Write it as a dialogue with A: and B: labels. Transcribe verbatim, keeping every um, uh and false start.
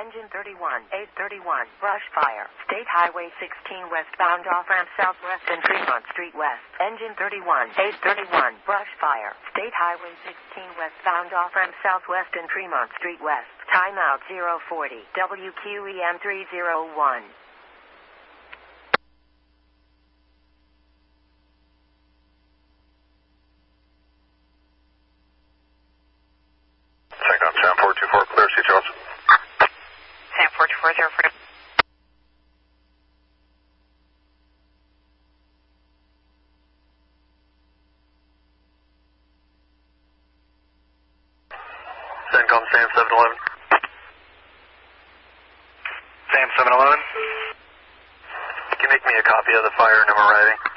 A: Engine thirty-one, eight thirty-one, brush fire. State Highway sixteen westbound off-ramp southwest and Fremont Street west. Engine thirty-one, eight thirty-one, brush fire. State Highway sixteen westbound off-ramp southwest and Fremont Street west. Timeout zero forty, W Q E M three oh one.
B: Sam four two four, clear, C. Charles.
C: Sam four two four zero four.
B: CENTCOM, Sam seven eleven. Sam seven eleven. Can you make me a copy of the fire and I'm arriving?